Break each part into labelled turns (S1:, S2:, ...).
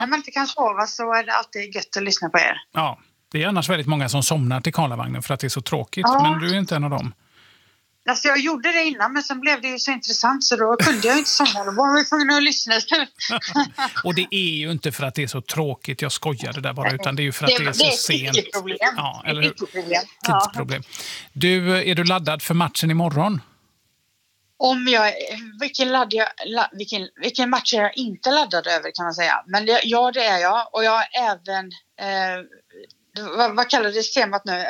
S1: när man inte kan sova så är det alltid gött att lyssna på er.
S2: Ja, det är annars väldigt många som somnar till Karlavagnen för att det är så tråkigt.
S1: Ja.
S2: Men du är inte en av dem.
S1: Alltså jag gjorde det innan, men sen blev det ju så intressant så då kunde jag inte somna. Då var vi tvungna att lyssna.
S2: Och det är ju inte för att det är så tråkigt, jag skojade där bara, utan det är ju för att det är så sent.
S1: Det är ett problem.
S2: Ja, eller hur?
S1: Tidsproblem.
S2: Du, är du laddad för matchen imorgon?
S1: Vilken match är jag inte laddad över kan man säga. Men det är jag. Och jag har även, vad kallar det temat nu?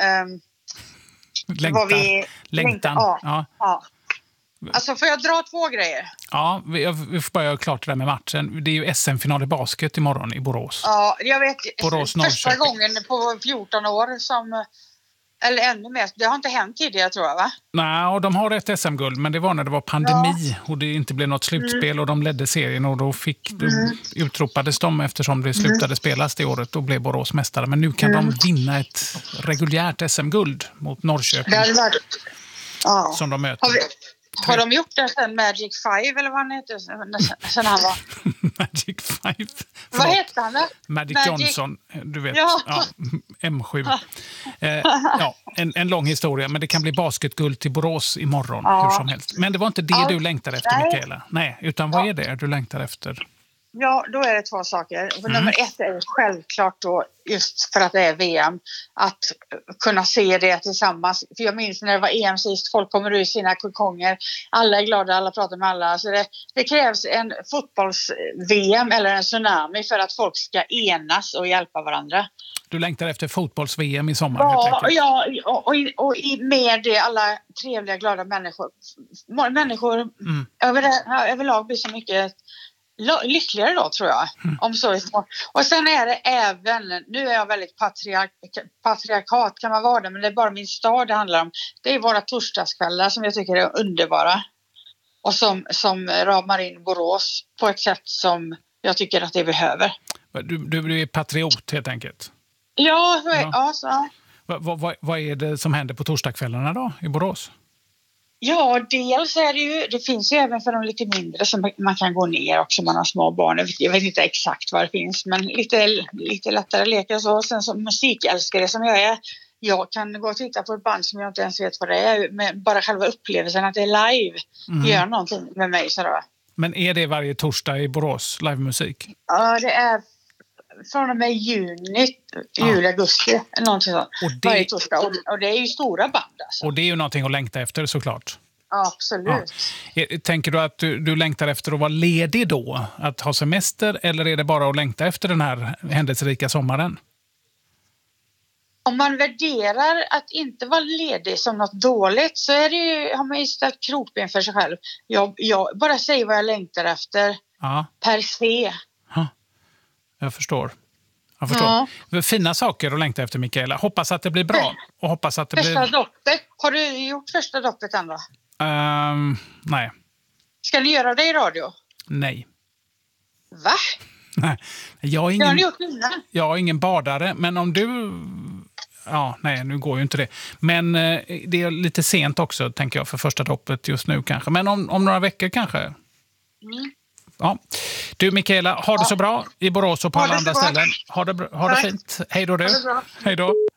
S2: Längtan.
S1: Ja. Alltså får jag dra 2 grejer?
S2: Ja, vi får bara göra klart det där med matchen. Det är ju SM-final i basket imorgon i Borås.
S1: Ja, jag vet.
S2: Borås,
S1: första gången på 14 år som... Eller ännu mer. Det har inte hänt tidigare tror jag, va?
S2: Nej, och de har ett SM-guld, men det var när det var pandemi och det inte blev något slutspel och de ledde serien och då utropades de eftersom det slutade spelas det året och blev Borås mästare. Men nu kan de vinna ett reguljärt SM-guld mot Norrköping som de möter.
S1: Har de gjort det sen Magic 5 eller vad han heter sen han var?
S2: Magic 5.
S1: Vad heter han då?
S2: Magic Johnson, du vet. Ja. M7. En lång historia, men det kan bli basketguld till Borås imorgon hur som helst. Men det var inte det du längtar efter, Mikaela. Nej, utan vad är det du längtar efter?
S1: Ja, då är det 2 saker. Nummer 1 är självklart då, just för att det är VM, att kunna se det tillsammans. För jag minns när det var EM sist, folk kommer ut i sina kokonger, alla är glada, alla pratar med alla. Så det krävs en fotbolls-VM eller en tsunami för att folk ska enas och hjälpa varandra. Du
S2: längtar efter fotbolls-VM i sommar?
S1: Ja, och med det alla trevliga, glada människor. Människor överlag blir så mycket... lyckligare då tror jag om så är små. Och sen är det även, nu är jag väldigt patriarkat kan man vara det, men det är bara min stad det handlar om. Det är våra torsdagskvällar som jag tycker är underbara och som ramar in Borås på ett sätt som jag tycker att det behöver.
S2: Du är patriot helt enkelt?
S1: Ja.
S2: Vad är det som händer på torsdagskvällarna då i Borås?
S1: Ja, dels är det ju, det finns ju även för de lite mindre som man kan gå ner också om man har små barn. Jag vet inte exakt vad det finns, men lite lättare leker och så. Sen som musikälskare som jag kan gå och titta på ett band som jag inte ens vet vad det är. Men bara själva upplevelsen att det är live gör någonting med mig. Sådär.
S2: Men är det varje torsdag i Borås, livemusik?
S1: Ja, det är från och med juli, augusti, någonting sånt. Varje torsdag. Och det är ju stora band alltså.
S2: Och det är ju någonting att längta efter såklart.
S1: Absolut.
S2: Ja. Tänker du att du längtar efter att vara ledig då? Att ha semester, eller är det bara att längta efter den här händelserika sommaren?
S1: Om man värderar att inte vara ledig som något dåligt så är det ju, har man ju ställt kroppen för sig själv. Jag bara säger vad jag längtar efter per se.
S2: Jag förstår. Fina saker att längta efter, Mikaela. Hoppas att det blir bra. Och hoppas att det
S1: första doppet. Har du gjort första doppet ändå?
S2: Nej.
S1: Ska du göra det i radio?
S2: Nej.
S1: Va?
S2: Nej. Jag är ingen badare, men om du... Ja, nej, nu går ju inte det. Men det är lite sent också, tänker jag, för första doppet just nu kanske. Men om några veckor kanske. Ja. Du, Mikaela, ha det så bra i Borås och på alla andra ställen. Ha det fint. Hej då, du. Hej då.